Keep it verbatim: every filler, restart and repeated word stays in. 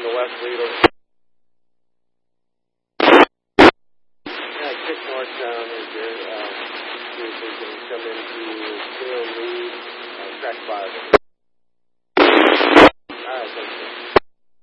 the west lead over. Yeah, kick northbound is there. Um, see if we can come into Salem lead, uh, track five.